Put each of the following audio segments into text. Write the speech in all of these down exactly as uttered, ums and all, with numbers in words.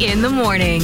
in the morning.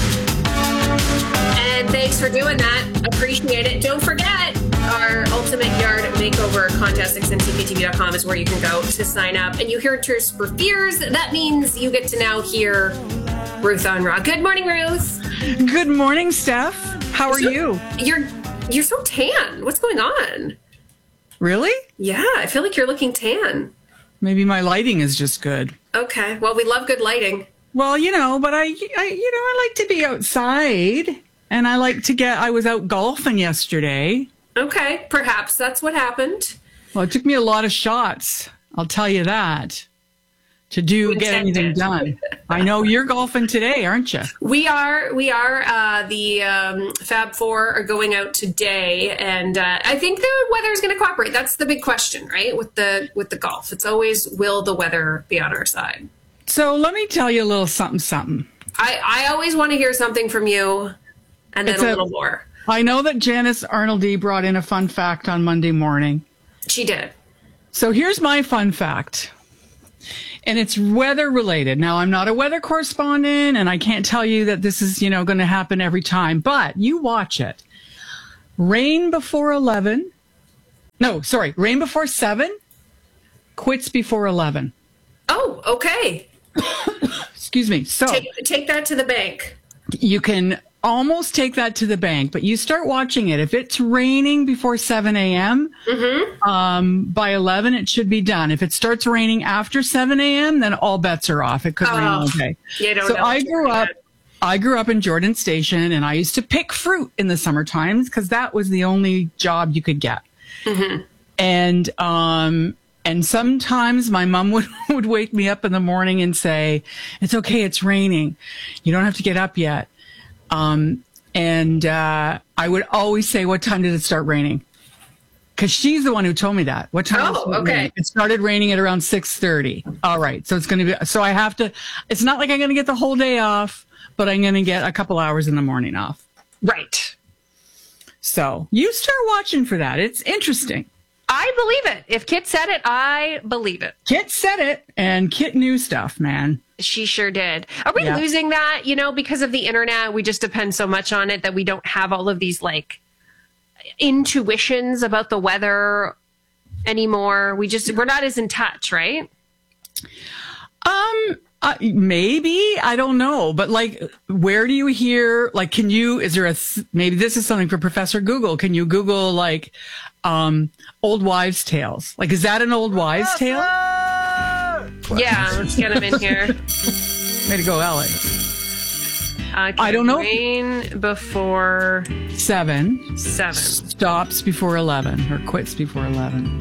And thanks for doing that. Appreciate it. Don't forget, our Ultimate Yard Makeover Contest, X N C K T V dot com is where you can go to sign up. And you hear Tears for Fears. That means you get to now hear Ruth on Raw. Good morning, Ruth. Good morning, Steph. How are so, you? You're you're so tan. What's going on? Really? Yeah, I feel like you're looking tan. Maybe my lighting is just good. Okay. Well, we love good lighting. Well, you know, but I, I, you know, I like to be outside, and I like to get. I was out golfing yesterday. Okay, perhaps that's what happened. Well, it took me a lot of shots. I'll tell you that. To do get anything done. I know you're golfing today, aren't you? We are. We are. Uh, the um, Fab Four are going out today, and uh, I think the weather is going to cooperate. That's the big question, right? With the with the golf, it's always, will the weather be on our side? So let me tell you a little something, something. I I always want to hear something from you, and then It's a, a- little more. I know that Janice Arnoldy brought in a fun fact on Monday morning. She did. So here's my fun fact. And it's weather related. Now, I'm not a weather correspondent, and I can't tell you that this is, you know, going to happen every time, but you watch it. Rain before eleven. No, sorry. Rain before seven. Quits before eleven. Oh, okay. Excuse me. So Take take that to the bank. you can almost take that to the bank, but you start watching it. If it's raining before seven a.m., Mm-hmm. um, by eleven, it should be done. If it starts raining after seven a.m., then all bets are off. It could rain all day. You don't So know I what you're grew up, gonna- I grew up in Jordan Station, and I used to pick fruit in the summer times because that was the only job you could get. Mm-hmm. And, um, and sometimes my mom would, would wake me up in the morning and say, it's okay. It's raining. You don't have to get up yet. Um, and, uh, I would always say, what time did it start raining? Cause she's the one who told me that. What time? Oh, did it start okay. raining? It started raining at around six thirty. All right. So it's going to be, so I have to, it's not like I'm going to get the whole day off, but I'm going to get a couple hours in the morning off. Right. So you start watching for that. It's interesting. I believe it. If Kit said it, I believe it. Kit said it, and Kit knew stuff, man. She sure did. Are we Yeah. losing that? You know, because of the internet, we just depend so much on it that we don't have all of these like intuitions about the weather anymore. We just, we're not as in touch, right? Um, uh, maybe, I don't know, but like, where do you hear, like, can you, is there a, th- maybe this is something for Professor Google. Can you Google like, um, old wives' tales? Like, is that an old wives' tale? Yeah, let's get him in here. Way to go, Alex. Uh, I don't know. Rain before Seven seven. stops before eleven or quits before eleven.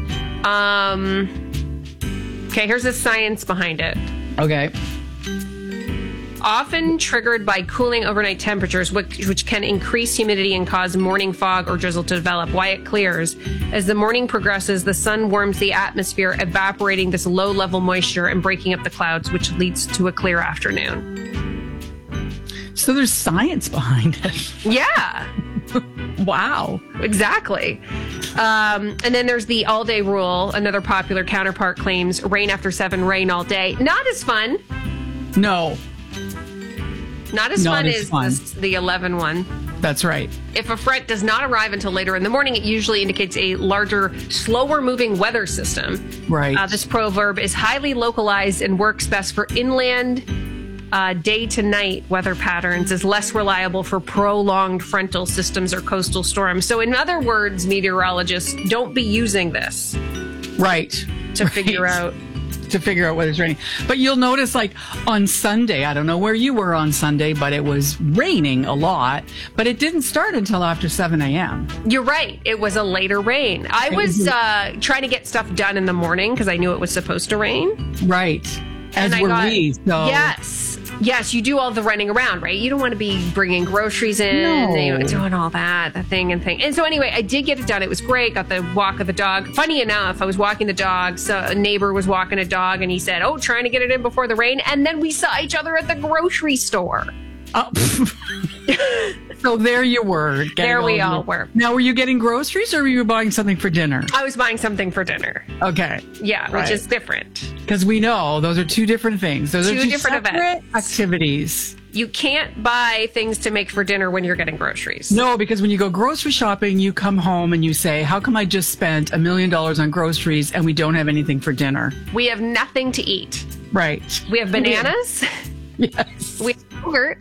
Um. Okay, here's the science behind it. Okay. Often triggered by cooling overnight temperatures, which, which can increase humidity and cause morning fog or drizzle to develop. Why it clears. As the morning progresses, the sun warms the atmosphere, evaporating this low-level moisture and breaking up the clouds, which leads to a clear afternoon. So there's science behind it. Yeah. Wow. Exactly. Um, and then there's the all-day rule. Another popular counterpart claims rain after seven, rain all day. Not as fun. No, Not as Not fun as as fun. this- the eleven one. that's right. If a front does not arrive until later in the morning, it usually indicates a larger, slower moving weather system. Right. Uh, this proverb is highly localized and works best for inland uh, day to night weather patterns, is less reliable for prolonged frontal systems or coastal storms. So in other words, meteorologists, don't be using this Right. to Right. figure out. To figure out whether it's raining. But you'll notice, like, on Sunday, I don't know where you were on Sunday, but it was raining a lot, but it didn't start until after seven a.m. You're right. It was a later rain. I was uh, trying to get stuff done in the morning because I knew it was supposed to rain. Right. As And I were got- we. So. Yes. Yes, you do all the running around, right? You don't want to be bringing groceries in, No. you know, doing all that, the thing and thing. And so anyway, I did get it done. It was great. Got the walk of the dog. Funny enough, I was walking the dog. So a neighbor was walking a dog and he said, oh, trying to get it in before the rain. And then we saw each other at the grocery store. Oh, So there you were. There we all your- were. Now, were you getting groceries or were you buying something for dinner? I was buying something for dinner. Okay. Yeah, which Right. is different. Because we know those are two different things. Those Two are two different separate events. activities. You can't buy things to make for dinner when you're getting groceries. No, because when you go grocery shopping, you come home and you say, how come I just spent a million dollars on groceries and we don't have anything for dinner? We have nothing to eat. Right. We have bananas. Yes. We have yogurt.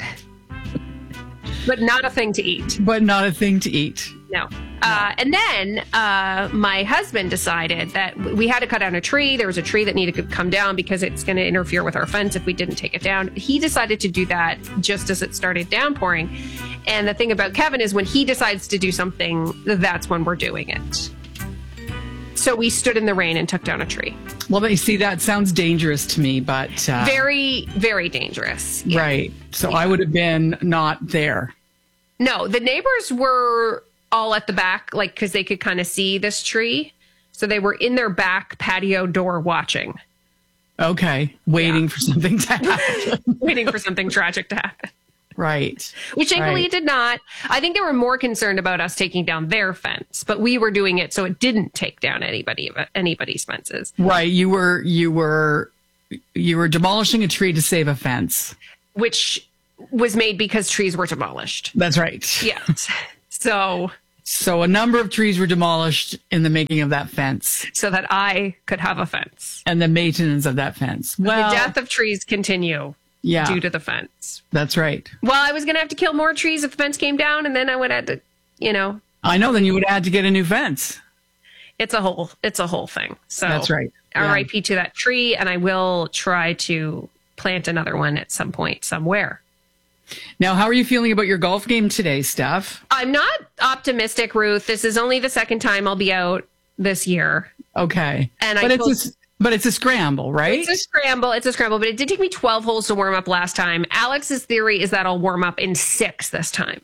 But not a thing to eat. But not a thing to eat. No. Uh, and then uh, my husband decided that we had to cut down a tree. There was a tree that needed to come down because it's going to interfere with our fence if we didn't take it down. He decided to do that just as it started downpouring. And the thing about Kevin is when he decides to do something, that's when we're doing it. So we stood in the rain and took down a tree. Well, you see, that sounds dangerous to me, but... Uh, Very, very dangerous. Yeah. Right. So Yeah. I would have been not there. No, the neighbors were all at the back, like, because they could kind of see this tree. So they were in their back patio door watching. Okay. Waiting Yeah. for something to happen. Waiting for something tragic to happen. Right. Which thankfully Right. it did not. I think they were more concerned about us taking down their fence, but we were doing it so it didn't take down anybody anybody's fences. Right. You were, you were, you were demolishing a tree to save a fence. Which was made because trees were demolished. That's right. Yeah. So So a number of trees were demolished in the making of that fence so that I could have a fence. and the maintenance of that fence. Well, The death of trees continue yeah, due to the fence. that's right. Well, I was going to have to kill more trees if the fence came down, and then I would have to, you know, I know. Then you would have had to get a new fence. it's a whole, it's a whole thing. So That's right. Yeah. R I P to that tree, and I will try to plant another one at some point somewhere. Now, how are you feeling about your golf game today, Steph? I'm not optimistic, Ruth. This is only the second time I'll be out this year. Okay, And I but it's told- a, but it's a scramble, right? It's a scramble. It's a scramble, but it did take me twelve holes to warm up last time. Alex's theory is that I'll warm up in six this time.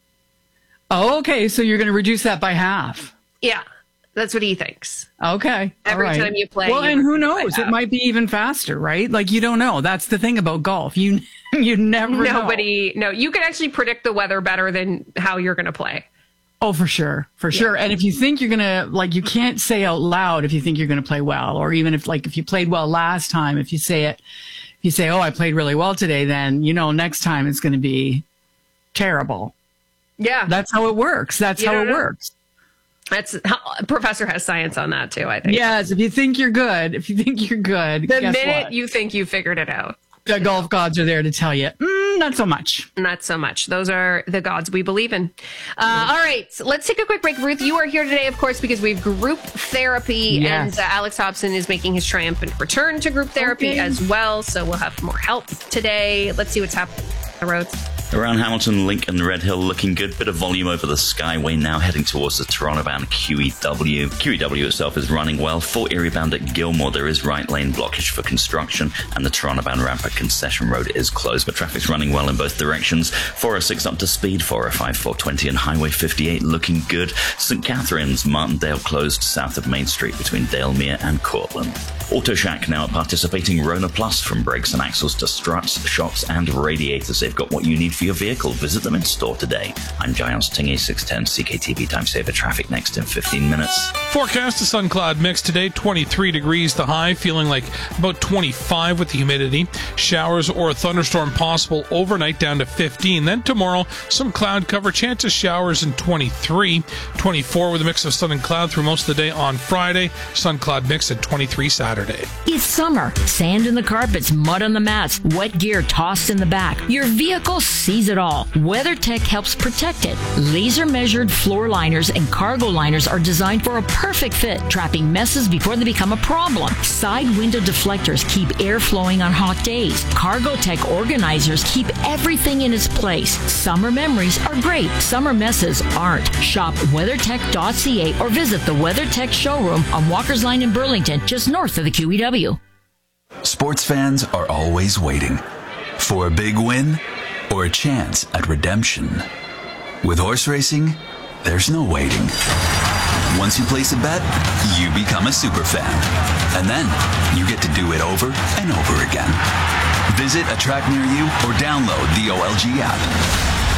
Oh, okay. So you're going to reduce that by half. Yeah, that's what he thinks. Okay. Every all right. time you play, Well, you and who reduce by knows? It half. might be even faster, right? Like you don't know. That's the thing about golf. You you never know. Nobody, no, you can actually predict the weather better than how you're going to play. Oh, for sure. For sure. And if you think you're going to, like, you can't say out loud if you think you're going to play well, or even if, like, if you played well last time, if you say it, if you say, oh, I played really well today, then, you know, next time it's going to be terrible. Yeah. That's how it works. That's You how don't it know. works. That's how, Professor has science on that too, I think. Yes. If you think you're good, if you think you're good, The guess minute what? you think you figured it out, the golf gods are there to tell you, mm, not so much. not so much. Those are the gods we believe in. Uh, all right, so let's take a quick break. Ruth, you are here today, of course, because we've group therapy, Yes. and uh, Alex Hobson is making his triumphant return to group therapy Okay. as well. So we'll have more help today. Let's see what's happening on the roads. Around Hamilton, Lincoln, Red Hill looking good. Bit of volume over the Skyway now, heading towards the Toronto bound Q E W. Q E W itself is running well. For Erie bound at Gilmore, there is right lane blockage for construction, and the Toronto bound ramp at Concession Road is closed, but traffic's running well in both directions. four oh six up to speed, four oh five, four twenty, and Highway fifty-eight looking good. Saint Catharines, Martindale closed south of Main Street between Dalemere and Cortland. Auto Shack now at participating Rona Plus, from brakes and axles to struts, shocks, and radiators. They've got what you need for your vehicle. Visit them in store today. I'm Giles Tingy, six ten C K T V Time Saver Traffic next in fifteen minutes. Forecast a sun cloud mix today, twenty-three degrees the high, feeling like about twenty-five with the humidity. Showers or a thunderstorm possible overnight, down to fifteen. Then tomorrow, some cloud cover, chance of showers in twenty-three. twenty-four with a mix of sun and cloud through most of the day on Friday. Sun cloud mix at twenty-three Saturday. It's summer. Sand in the carpets, mud on the mats, wet gear tossed in the back. Your vehicle sees it all. WeatherTech helps protect it. Laser measured floor liners and cargo liners are designed for a perfect fit, trapping messes before they become a problem. Side window deflectors keep air flowing on hot days. CargoTech organizers keep everything in its place. Summer memories are great. Summer messes aren't. Shop weathertech dot c a or visit the WeatherTech showroom on Walker's Line in Burlington, just north of the Q E W. Sports fans are always waiting for a big win or a chance at redemption. With horse racing, there's no waiting. Once you place a bet, you become a super fan. And then you get to do it over and over again. Visit a track near you or download the O L G app.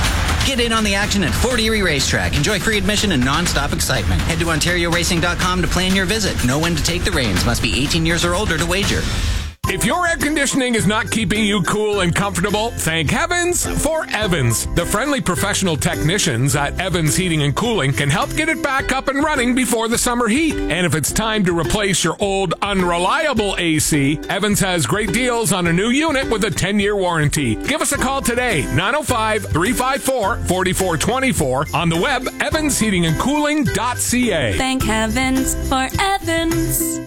Get in on the action at Fort Erie Racetrack. Enjoy free admission and non-stop excitement. Head to Ontario Racing dot com to plan your visit. Know when to take the reins. Must be eighteen years or older to wager. If your air conditioning is not keeping you cool and comfortable, thank heavens for Evans. The friendly professional technicians at Evans Heating and Cooling can help get it back up and running before the summer heat. And if it's time to replace your old unreliable A C, Evans has great deals on a new unit with a ten-year warranty. Give us a call today, nine oh five, three five four, four four two four, on the web, evans heating and cooling dot c a. Thank heavens for Evans.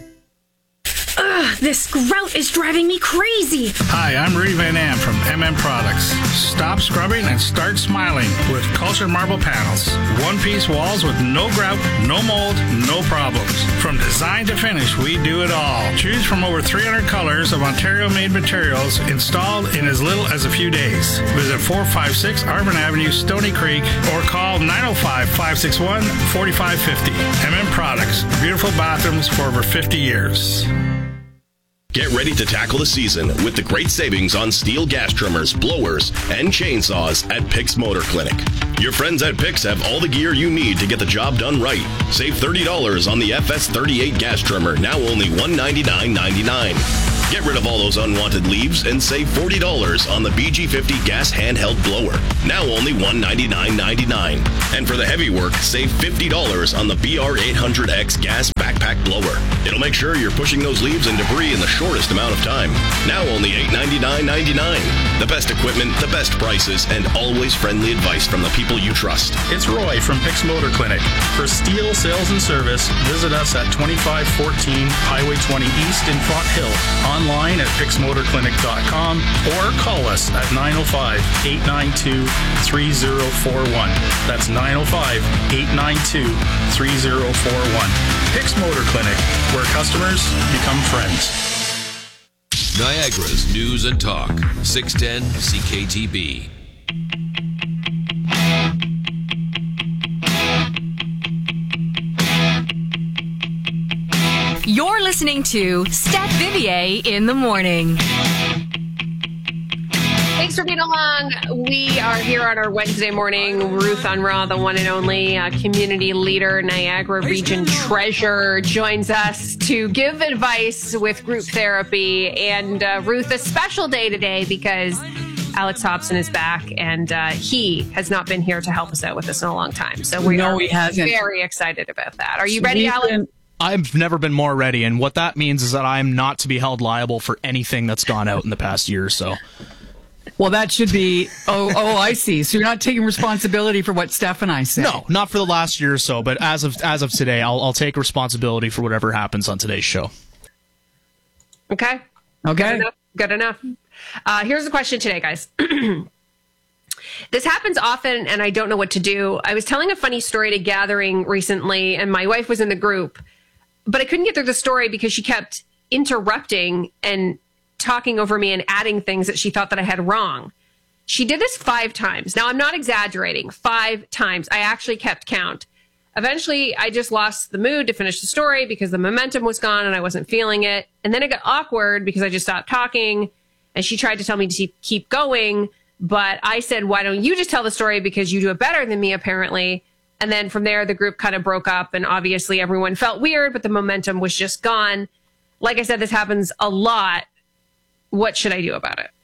Ugh, this grout is driving me crazy. Hi, I'm Rudy Van Am from M M Products. Stop scrubbing and start smiling with cultured marble panels. One-piece walls with no grout, no mold, no problems. From design to finish, we do it all. Choose from over three hundred colors of Ontario-made materials installed in as little as a few days. Visit four five six Arvin Avenue, Stony Creek, or call nine oh five, five six one, four five five oh. M M Products. Beautiful bathrooms for over fifty years. Get ready to tackle the season with the great savings on steel gas trimmers, blowers, and chainsaws at Pix Motor Clinic. Your friends at Pix have all the gear you need to get the job done right. Save thirty dollars on the F S thirty-eight gas trimmer, now only one hundred ninety-nine ninety-nine. Get rid of all those unwanted leaves and save forty dollars on the B G fifty gas handheld blower, now only one hundred ninety-nine ninety-nine. And for the heavy work, save fifty dollars on the B R eight hundred X gas backpack blower. It'll make sure you're pushing those leaves and debris in the shortest amount of time. Now only eight hundred ninety-nine ninety-nine. The best equipment, the best prices, and always friendly advice from the people you trust. It's Roy from Pix Motor Clinic. For steel sales and service, visit us at twenty-five fourteen Highway twenty East in Font Hill. Online at pix motor clinic dot com or call us at nine oh five, eight nine two, three oh four one. That's nine oh five, eight nine two, three oh four one. Pix Motor Clinic, where customers become friends. Niagara's News and Talk, six ten C K T B. You're listening to Steph Vivier in the morning. Thanks for being along. We are here on our Wednesday morning. Ruth Unruh, the one and only uh, community leader, Niagara Region treasure, joins us to give advice with group therapy. And uh, Ruth, a special day today because Alex Hobson is back, and uh, he has not been here to help us out with this in a long time. So we no, are he hasn't. very excited about that. Are you ready, Alex? Been, I've never been more ready, and what that means is that I am not to be held liable for anything that's gone out in the past year or so. Well, that should be, oh, oh, I see. So you're not taking responsibility for what Steph and I say. No, not for the last year or so, but as of as of today, I'll I'll take responsibility for whatever happens on today's show. Okay. Okay. Good enough. Good enough. Uh, here's the question today, guys. This happens often, and I don't know what to do. I was telling a funny story at a gathering recently, and my wife was in the group, but I couldn't get through the story because she kept interrupting and talking over me and adding things that she thought that I had wrong. She did this five times. Now, I'm not exaggerating. Five times. I actually kept count. Eventually, I just lost the mood to finish the story because the momentum was gone and I wasn't feeling it. And then it got awkward because I just stopped talking, and she tried to tell me to keep going. But I said, why don't you just tell the story, because you do it better than me, apparently. And then from there, the group kind of broke up, and obviously everyone felt weird, but the momentum was just gone. Like I said, this happens a lot. What should I do about it?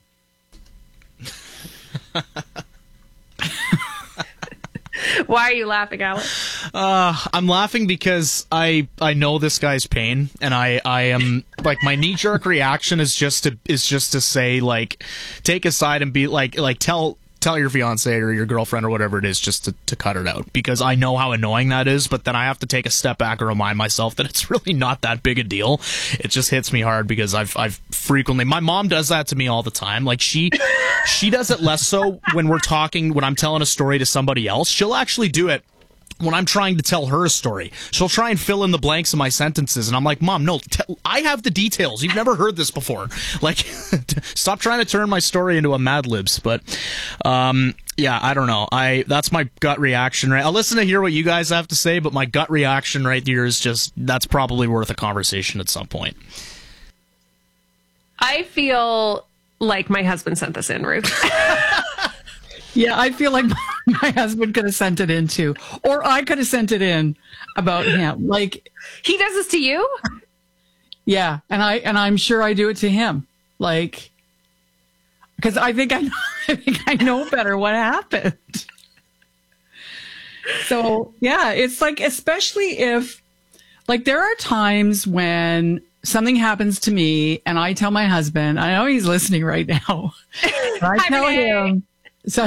Why are you laughing, Alex? Uh, I'm laughing because I I know this guy's pain, and I, I am like, my knee jerk reaction is just to is just to say, like, take a side and be like like tell tell your fiance or your girlfriend or whatever it is just to, to cut it out, because I know how annoying that is. But then I have to take a step back and remind myself that it's really not that big a deal. It just hits me hard because I've I've frequently, my mom does that to me all the time. Like, she she does it less so when we're talking, when I'm telling a story to somebody else. She'll actually do it when I'm trying to tell her a story. She'll try and fill in the blanks of my sentences, and I'm like, Mom, no, t- I have the details. You've never heard this before. Like, stop trying to turn my story into a Mad Libs. But, um, yeah, I don't know. I that's my gut reaction, right? I'll listen to hear what you guys have to say, but my gut reaction right here is just, that's probably worth a conversation at some point. I feel like my husband sent this in, Ruth. Yeah, I feel like my husband could have sent it in too, or I could have sent it in about him. Like he does this to you? Yeah, and I and I'm sure I do it to him. Like, because I think I know, I think I know better what happened. So yeah, it's like, especially if, like, there are times when something happens to me and I tell my husband, I know he's listening right now. I tell him, so,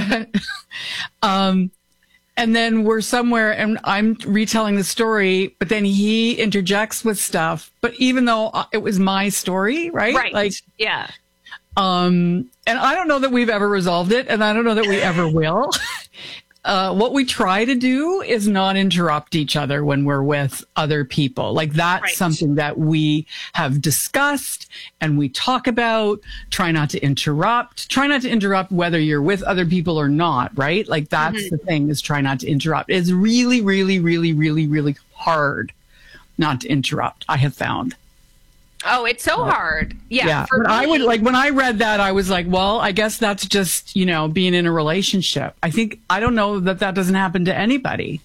um, and then we're somewhere and I'm retelling the story, but then he interjects with stuff. But even though it was my story, right? Right. Like, yeah. Um, and I don't know that we've ever resolved it, and I don't know that we ever will. Uh, what we try to do is not interrupt each other when we're with other people. Like, that's right. Something that we have discussed and we talk about. Try not to interrupt. Try not to interrupt whether you're with other people or not, right? Like, that's mm-hmm. the thing, is try not to interrupt. It's really, really, really, really, really hard not to interrupt, I have found. Oh, it's so hard. Yeah. Yeah. For but me, I would like, when I read that, I was like, well, I guess that's just, you know, being in a relationship. I think, I don't know that that doesn't happen to anybody.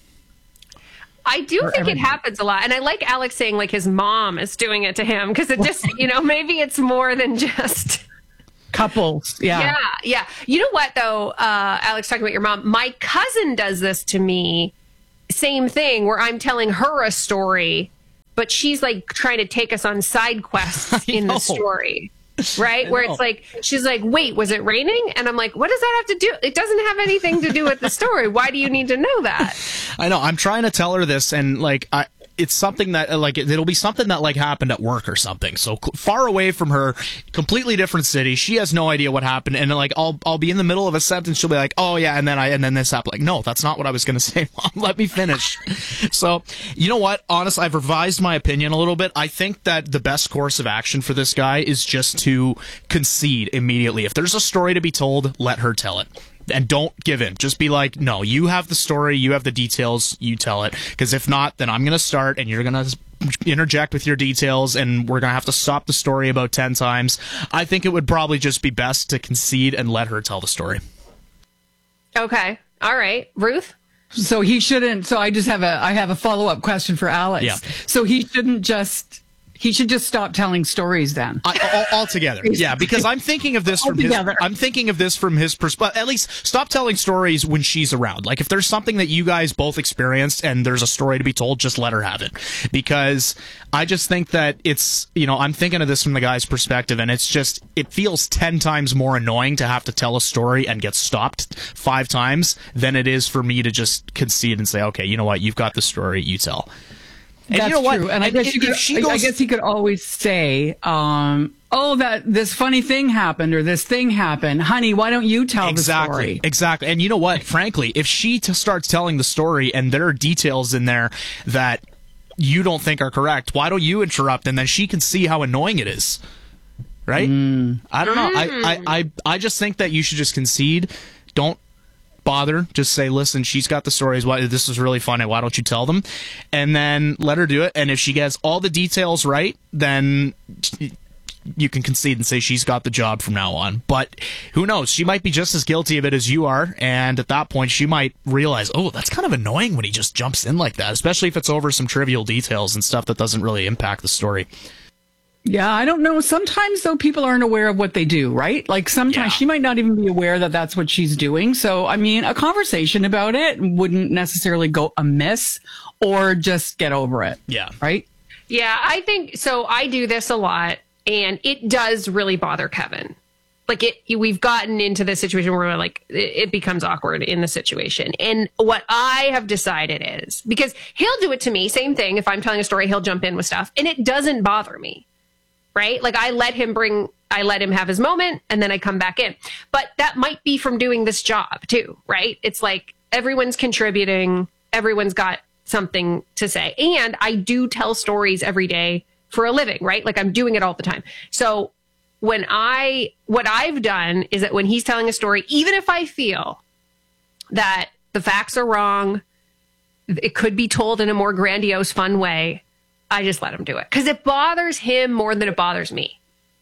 I do think everybody. It happens a lot. And I like Alex saying, like, his mom is doing it to him, because it just, you know, maybe it's more than just couples. Yeah. Yeah. Yeah. You know what, though, uh, Alex, talking about your mom, my cousin does this to me. Same thing, where I'm telling her a story, but she's like trying to take us on side quests in the story, right? Where it's like, she's like, wait, was it raining? And I'm like, what does that have to do? It doesn't have anything to do with the story. Why do you need to know that? I know. I'm trying to tell her this, and like, I, it's something that, like, it'll be something that, like, happened at work or something. So far away from her, completely different city. She has no idea what happened. And, like, I'll I'll be in the middle of a sentence. She'll be like, oh, yeah, and then I and then this happened. Like, no, that's not what I was going to say, Mom. Let me finish. So, you know what? Honestly, I've revised my opinion a little bit. I think that the best course of action for this guy is just to concede immediately. If there's a story to be told, let her tell it. And don't give in. Just be like, no, you have the story, you have the details, you tell it. Because if not, then I'm going to start and you're going to interject with your details and we're going to have to stop the story about ten times. I think it would probably just be best to concede and let her tell the story. Okay. All right. Ruth? So he shouldn't, so I just have a, I have a follow-up question for Alex. Yeah. So he shouldn't just... He should just stop telling stories then. I, all, altogether. Yeah, because I'm thinking of this from his, I'm thinking of this from his perspective. At least stop telling stories when she's around. Like, if there's something that you guys both experienced and there's a story to be told, just let her have it. Because I just think that it's, you know, I'm thinking of this from the guy's perspective, and it's just, it feels ten times more annoying to have to tell a story and get stopped five times than it is for me to just concede and say, okay, you know what, you've got the story, you tell. And That's you know what? true. And I and guess, if, you could, she goes, I guess he could always say, um, oh, that this funny thing happened or this thing happened. Honey, why don't you tell exactly, the story? Exactly. And you know what? Frankly, if she t- starts telling the story and there are details in there that you don't think are correct, why don't you interrupt? And then she can see how annoying it is. Right? Mm. I don't know. Mm. I, I, I, I just think that you should just concede. Don't bother. Just say, listen, she's got the stories. Why this is really funny. Why don't you tell them? And then let her do it. And if she gets all the details right, then you can concede and say she's got the job from now on. But who knows? She might be just as guilty of it as you are. And at that point, she might realize, oh, that's kind of annoying when he just jumps in like that, especially if it's over some trivial details and stuff that doesn't really impact the story. Yeah, I don't know. Sometimes, though, people aren't aware of what they do, right? Like, sometimes yeah. she might not even be aware that that's what she's doing. So, I mean, a conversation about it wouldn't necessarily go amiss, or just get over it. Yeah. Right? Yeah, I think so. I do this a lot, and it does really bother Kevin. Like, it, we've gotten into this situation where we're like, it becomes awkward in the situation. And what I have decided is, because he'll do it to me, same thing. If I'm telling a story, he'll jump in with stuff, and it doesn't bother me. Right? Like, I let him bring, I let him have his moment, and then I come back in. But that might be from doing this job too, right? It's like everyone's contributing, everyone's got something to say. And I do tell stories every day for a living, right? Like, I'm doing it all the time. So when I, what I've done is that when he's telling a story, even if I feel that the facts are wrong, it could be told in a more grandiose, fun way, I just let him do it, because it bothers him more than it bothers me.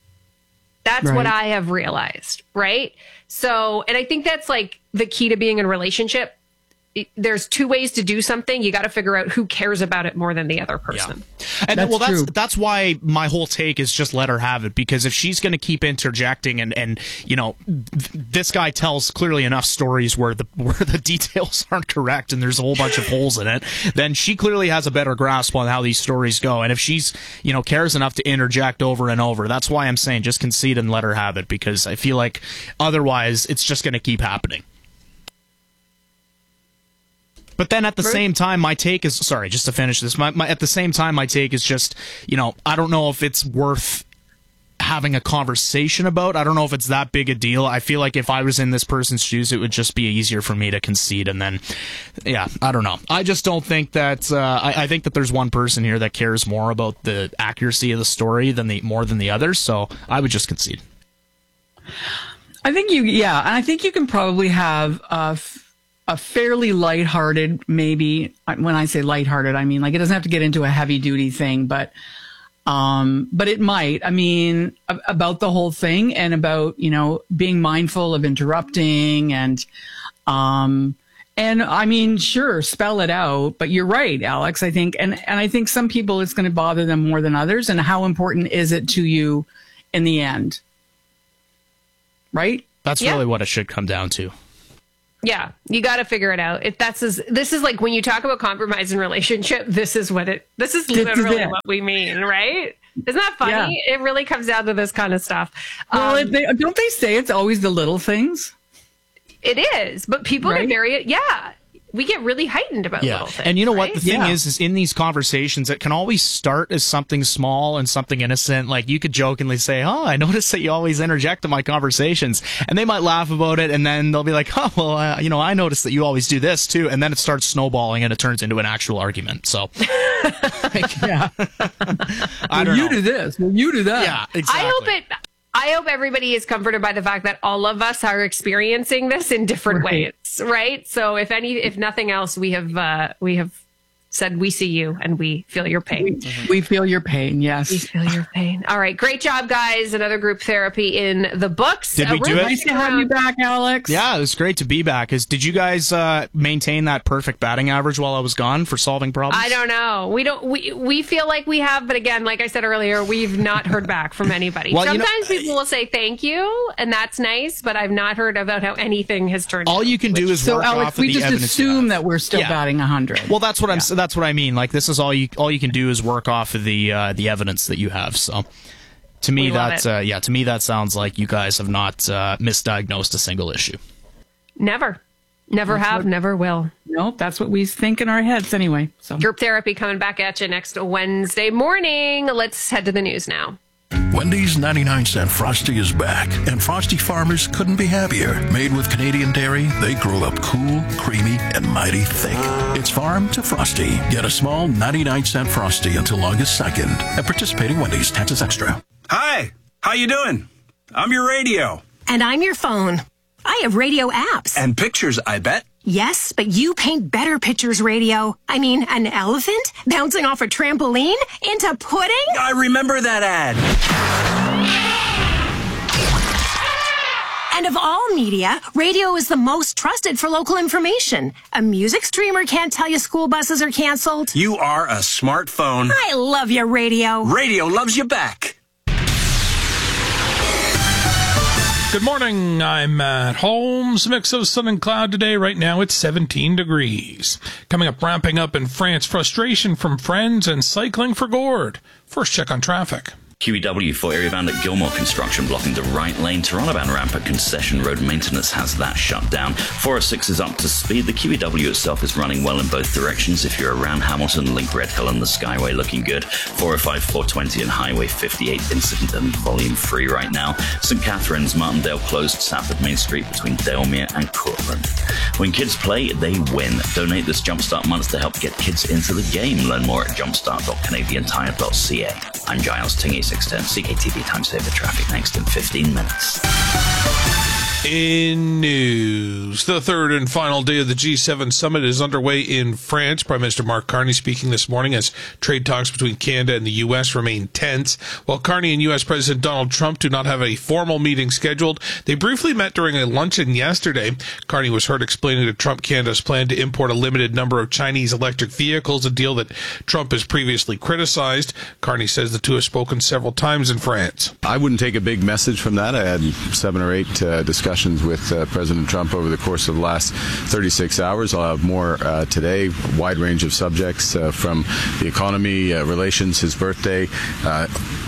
That's right. What I have realized, right? So, and I think that's like the key to being in a relationship. there's two ways to do something. You got to figure out who cares about it more than the other person. Yeah. And that's well, that's true. that's why my whole take is just let her have it, because if she's going to keep interjecting and and you know, th- this guy tells clearly enough stories where the where the details aren't correct and there's a whole bunch of holes in it, then she clearly has a better grasp on how these stories go. And if she's, you know, cares enough to interject over and over, that's why I'm saying just concede and let her have it, because I feel like otherwise it's just going to keep happening. But then at the right. same time, my take is, sorry, just to finish this, my, my, at the same time, my take is just, you know, I don't know if it's worth having a conversation about. I don't know if it's that big a deal. I feel like if I was in this person's shoes, it would just be easier for me to concede. And then, yeah, I don't know. I just don't think that, uh, I, I think that there's one person here that cares more about the accuracy of the story than the more than the others. So I would just concede. I think you, yeah, and I think you can probably have a, a fairly lighthearted, maybe, when I say lighthearted, I mean, like, it doesn't have to get into a heavy duty thing, but, um, but it might, I mean, about the whole thing and about, you know, being mindful of interrupting and, um, and I mean, sure, spell it out, but you're right, Alex, I think, and, and I think some people it's going to bother them more than others. And how important is it to you in the end? Right? That's yeah. really what it should come down to. Yeah, you got to figure it out. If that's as, this is like when you talk about compromise in relationship, this is what it, this is literally what we mean, right? Isn't that funny? Yeah. It really comes down to this kind of stuff. Well, um, they, don't they say it's always the little things? It is, but people right? get very, yeah. We get really heightened about yeah. little things. And you know right? what? The thing yeah. is, is in these conversations, it can always start as something small and something innocent. Like, you could jokingly say, oh, I noticed that you always interject in my conversations. And they might laugh about it, and then they'll be like, oh, well, uh, you know, I noticed that you always do this, too. And then it starts snowballing, and it turns into an actual argument. So, like, yeah. I well, don't you know. do this. Well, you do that. Yeah, exactly. I hope it... I hope everybody is comforted by the fact that all of us are experiencing this in different right. ways, right? So if any, if nothing else, we have uh, we have said we see you and we feel your pain. We, mm-hmm. we feel your pain, yes. We feel your pain. All right, great job, guys. Another group therapy in the books. Did we uh, do it? Nice to have you back, Alex. Yeah, it was great to be back. Is did you guys uh, maintain that perfect batting average while I was gone for solving problems? I don't know. We don't. We we feel like we have, but again, like I said earlier, we've not heard back from anybody. Well, Sometimes you know, people will say thank you, and that's nice, but I've not heard about how anything has turned out. All you can do is so work Alex, off of we the just evidence assume that we're still yeah. batting one hundred. Well, that's what yeah. I'm. That's what I mean. Like, this is all you. All you can do is work off of the uh, the evidence that you have. So, to me, that uh, yeah, to me that sounds like you guys have not uh, misdiagnosed a single issue. Never, never that's have, what, never will. Nope, that's what we think in our heads anyway. So, group therapy coming back at you next Wednesday morning. Let's head to the news now. Wendy's ninety-nine cent Frosty is back, and Frosty farmers couldn't be happier. Made with Canadian dairy, they grow up cool, creamy, and mighty thick. It's farm to Frosty. Get a small ninety-nine cent Frosty until August second at participating Wendy's. Taxes extra. Hi, how you doing? I'm your radio. And I'm your phone. I have radio apps. And pictures, I bet. Yes, but you paint better pictures, radio. I mean, an elephant bouncing off a trampoline into pudding? I remember that ad. And of all media, radio is the most trusted for local information. A music streamer can't tell you school buses are canceled. You are a smartphone. I love you, radio. Radio loves you back. Good morning, I'm Matt Holmes. Mix of sun and cloud today. Right now it's seventeen degrees. Coming up, ramping up in France, frustration from friends and cycling for Gord. First check on traffic. Q E W for area bound at Gilmore construction blocking the right lane. Toronto bound ramp at Concession Road maintenance has that shut down. four oh six is up to speed. The Q E W itself is running well in both directions. If you're around Hamilton, Link Red Hill and the Skyway looking good. four oh five, four twenty and Highway fifty-eight incident and volume free right now. Saint Catharines, Martindale closed south of Main Street between Dalemere and Cortland. When kids play, they win. Donate this Jumpstart month to help get kids into the game. Learn more at jumpstart dot canadian tire dot c a. I'm Giles Tingy, six ten C K T V time saver traffic next in fifteen minutes. In news, the third and final day of the G seven summit is underway in France. Prime Minister Mark Carney speaking this morning as trade talks between Canada and the U S remain tense. While Carney and U S President Donald Trump do not have a formal meeting scheduled, they briefly met during a luncheon yesterday. Carney was heard explaining to Trump Canada's plan to import a limited number of Chinese electric vehicles, a deal that Trump has previously criticized. Carney says the two have spoken several times in France. I wouldn't take a big message from that. I had seven or eight uh, discussions with uh, President Trump over the course of the last thirty-six hours. I'll have more uh, today, a wide range of subjects uh, from the economy, uh, relations, his birthday, uh,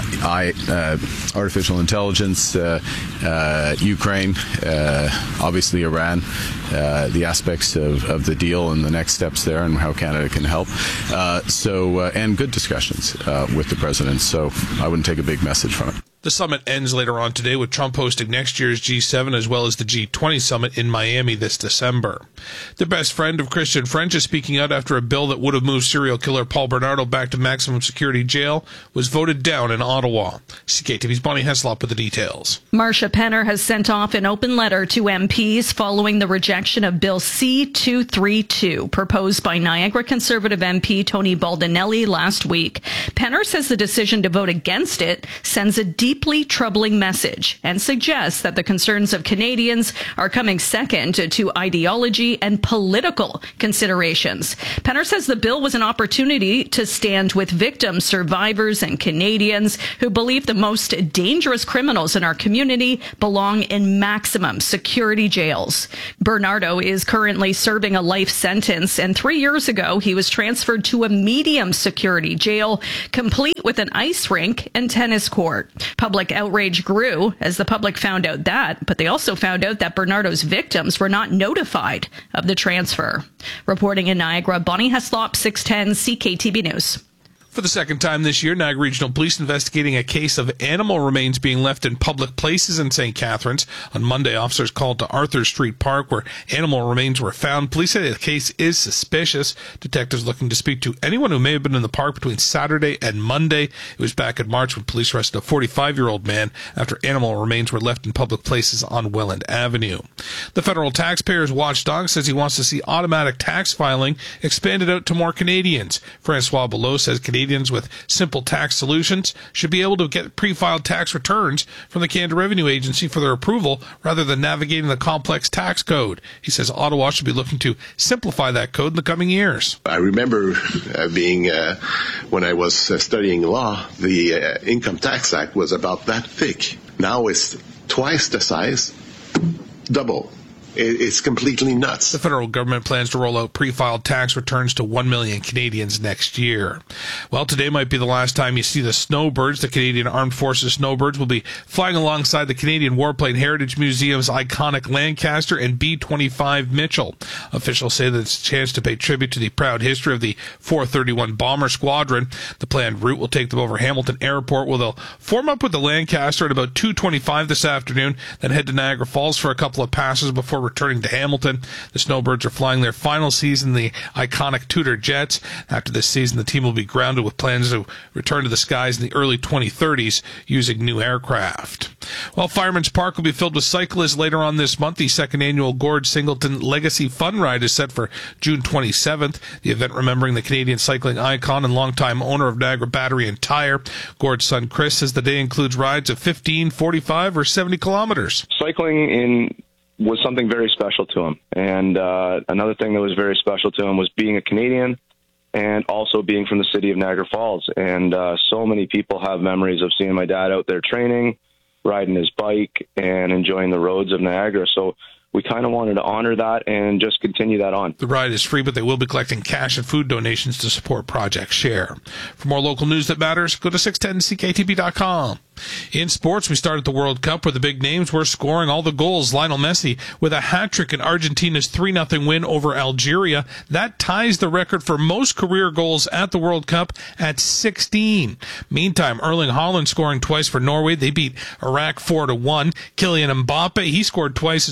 I, uh, artificial intelligence, uh, uh, Ukraine, uh, obviously Iran, uh, the aspects of, of the deal and the next steps there and how Canada can help. Uh, so, uh, and good discussions uh, with the President. So I wouldn't take a big message from it. The summit ends later on today with Trump hosting next year's G seven as well as the G twenty summit in Miami this December. The best friend of Christian French is speaking out after a bill that would have moved serial killer Paul Bernardo back to maximum security jail was voted down in Ottawa. C K T V's Bonnie Heslop with the details. Marcia Penner has sent off an open letter to M Ps following the rejection of Bill C two thirty-two, proposed by Niagara Conservative M P Tony Baldinelli last week. Penner says the decision to vote against it sends a deep deeply troubling message and suggests that the concerns of Canadians are coming second to ideology and political considerations. Penner says the bill was an opportunity to stand with victims, survivors, and Canadians who believe the most dangerous criminals in our community belong in maximum security jails. Bernardo is currently serving a life sentence, and three years ago he was transferred to a medium security jail, complete with an ice rink and tennis court. Public outrage grew as the public found out that, but they also found out that Bernardo's victims were not notified of the transfer. Reporting in Niagara, Bonnie Heslop, six ten C K T B News. For the second time this year, Niagara Regional Police investigating a case of animal remains being left in public places in Saint Catharines. On Monday, officers called to Arthur Street Park where animal remains were found. Police say the case is suspicious. Detectives looking to speak to anyone who may have been in the park between Saturday and Monday. It was back in March when police arrested a forty-five-year-old man after animal remains were left in public places on Welland Avenue. The federal taxpayers watchdog says he wants to see automatic tax filing expanded out to more Canadians. Francois Belot says Canadians Canadians with simple tax solutions should be able to get pre-filed tax returns from the Canada Revenue Agency for their approval rather than navigating the complex tax code. He says Ottawa should be looking to simplify that code in the coming years. I remember uh, being, uh, when I was uh, studying law, the uh, Income Tax Act was about that thick. Now it's twice the size, double. It's completely nuts. The federal government plans to roll out pre-filed tax returns to one million Canadians next year. Well, today might be the last time you see the snowbirds. The Canadian Armed Forces snowbirds will be flying alongside the Canadian Warplane Heritage Museum's iconic Lancaster and B twenty-five Mitchell. Officials say that it's a chance to pay tribute to the proud history of the four thirty-one Bomber Squadron. The planned route will take them over Hamilton Airport, where they'll form up with the Lancaster at about two twenty-five this afternoon, then head to Niagara Falls for a couple of passes before returning to Hamilton. The Snowbirds are flying their final season, the iconic Tudor jets. After this season, the team will be grounded with plans to return to the skies in the early twenty thirties using new aircraft. While Fireman's Park will be filled with cyclists later on this month, the second annual Gord Singleton Legacy Fun Ride is set for June twenty-seventh. The event remembering the Canadian cycling icon and longtime owner of Niagara Battery and Tire. Gord's son Chris says the day includes rides of fifteen, forty-five, or seventy kilometers. Cycling in was something very special to him. And uh, another thing that was very special to him was being a Canadian and also being from the city of Niagara Falls. And uh, so many people have memories of seeing my dad out there training, riding his bike, and enjoying the roads of Niagara. So we kind of wanted to honor that and just continue that on. The ride is free, but they will be collecting cash and food donations to support Project Share. For more local news that matters, go to six ten C K T B dot com. In sports, we start at the World Cup where the big names were scoring all the goals. Lionel Messi with a hat-trick in Argentina's three nothing win over Algeria. That ties the record for most career goals at the World Cup at sixteen. Meantime, Erling Haaland scoring twice for Norway. They beat Iraq four to one. Kylian Mbappe, he scored twice as well. France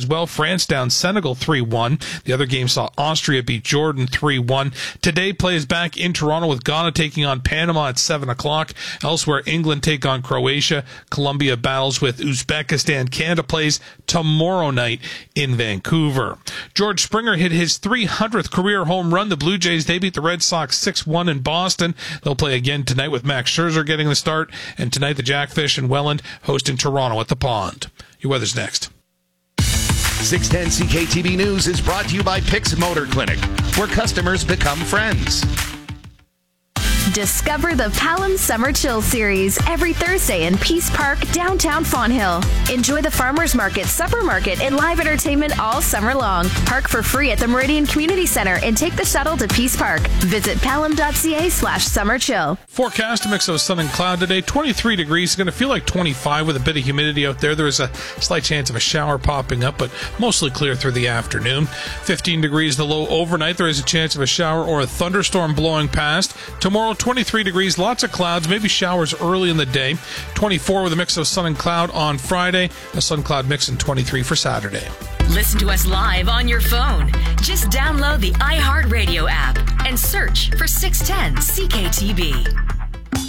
France down Senegal three one. The other game saw Austria beat Jordan three one. Today plays back in Toronto with Ghana taking on Panama at seven o'clock. Elsewhere, England take on Croatia. Colombia battles with Uzbekistan. Canada plays tomorrow night in Vancouver. George Springer hit his three hundredth career home run. The Blue Jays, they beat the Red Sox six one in Boston. They'll play again tonight with Max Scherzer getting the start. And tonight, the Jackfish and Welland hosting Toronto at the Pond. Your weather's next. six ten C K T B News is brought to you by Pix Motor Clinic, where customers become friends. Discover the Palam Summer Chill Series every Thursday in Peace Park, downtown Fonthill. Enjoy the Farmers Market, Supper Market, and live entertainment all summer long. Park for free at the Meridian Community Center and take the shuttle to Peace Park. Visit palam.ca slash summer chill. Forecast, a mix of sun and cloud today. twenty-three degrees. It's going to feel like twenty-five with a bit of humidity out there. There is a slight chance of a shower popping up, but mostly clear through the afternoon. fifteen degrees the low overnight. There is a chance of a shower or a thunderstorm blowing past. Tomorrow, twenty-three degrees, lots of clouds, maybe showers early in the day. twenty-four with a mix of sun and cloud on Friday. A sun cloud mix in twenty-three for Saturday. Listen to us live on your phone. Just download the iHeartRadio app and search for six ten C K T B.